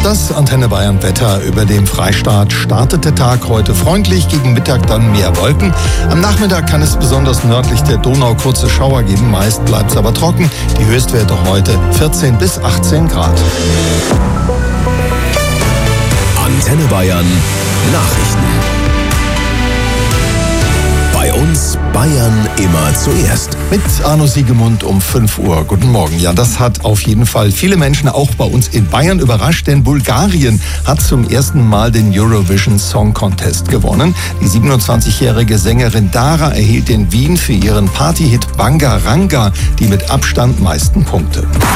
Das Antenne Bayern Wetter. Über dem Freistaat startet der Tag heute freundlich, gegen Mittag dann mehr Wolken. Am Nachmittag kann es besonders nördlich der Donau kurze Schauer geben, meist bleibt es aber trocken. Die Höchstwerte heute 14 bis 18 Grad. Antenne Bayern Nachrichten. Bei uns Bayern immer zuerst. Mit Arno Siegemund um 5 Uhr. Guten Morgen. Ja, das hat auf jeden Fall viele Menschen auch bei uns in Bayern überrascht, denn Bulgarien hat zum ersten Mal den Eurovision Song Contest gewonnen. Die 27-jährige Sängerin Dara erhielt in Wien für ihren Partyhit Bangaranga die mit Abstand meisten Punkte.